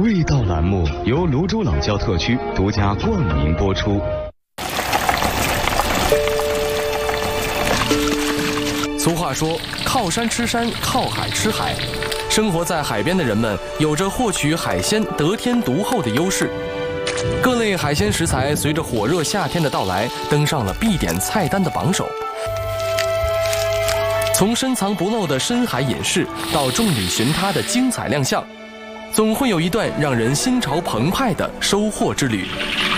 味道栏目由泸州老窖特区独家冠名播出。 俗话说，靠山吃山，靠海吃海。生活在海边的人们有着获取海鲜得天独厚的优势。各类海鲜食材随着火热夏天的到来，登上了必点菜单的榜首。从深藏不露的深海隐士到众里寻他的精彩亮相，总会有一段让人心潮澎湃的收获之旅。